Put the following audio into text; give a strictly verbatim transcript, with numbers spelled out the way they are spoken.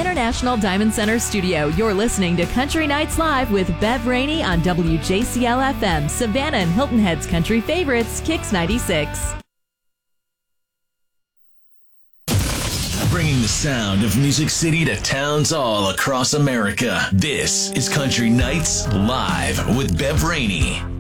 International Diamond Center studio. You're listening to Country Nights Live with Bev Rainey on W J C L F M, Savannah and Hilton Head's country favorites, Kicks ninety-six. Bringing the sound of Music City to towns all across America. This is Country Nights Live with Bev Rainey.